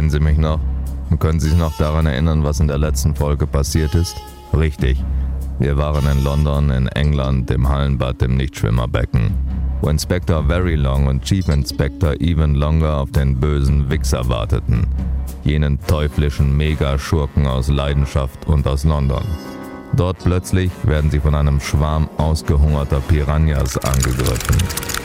Kennen Sie mich noch? Und können Sie sich noch daran erinnern, was in der letzten Folge passiert ist? Richtig. Wir waren in London, in England, im Hallenbad, im Nichtschwimmerbecken, wo Inspector Verylong und Chief Inspector Even Longer auf den bösen Wichser warteten. Jenen teuflischen Megaschurken aus Leidenschaft und aus London. Dort plötzlich werden sie von einem Schwarm ausgehungerter Piranhas angegriffen.